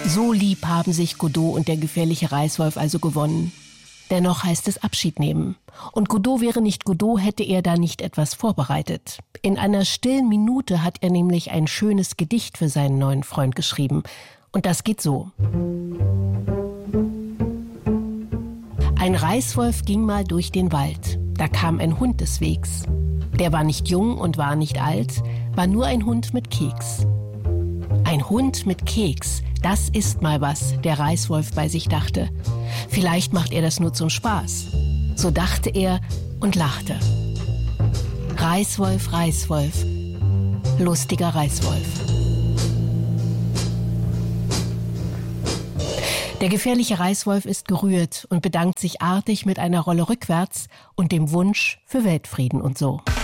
So lieb haben sich Godot und der gefährliche Reißwolf also gewonnen. Dennoch heißt es Abschied nehmen. Und Godot wäre nicht Godot, hätte er da nicht etwas vorbereitet. In einer stillen Minute hat er nämlich ein schönes Gedicht für seinen neuen Freund geschrieben. Und das geht so. Ein Reißwolf ging mal durch den Wald. Da kam ein Hund des Wegs. Der war nicht jung und war nicht alt, war nur ein Hund mit Keks. Ein Hund mit Keks, das ist mal was, der Reißwolf bei sich dachte. Vielleicht macht er das nur zum Spaß. So dachte er und lachte. Reißwolf, Reißwolf, lustiger Reißwolf. Der gefährliche Reißwolf ist gerührt und bedankt sich artig mit einer Rolle rückwärts und dem Wunsch für Weltfrieden und so.